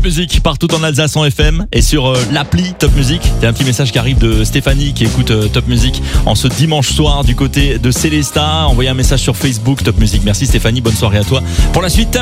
Top Music partout en Alsace en FM et sur l'appli Top Music. Il y a un petit message qui arrive de Stéphanie qui écoute Top Music en ce dimanche soir du côté de Célestat. Envoyez un message sur Facebook Top Music. Merci Stéphanie, bonne soirée à toi. Pour la suite,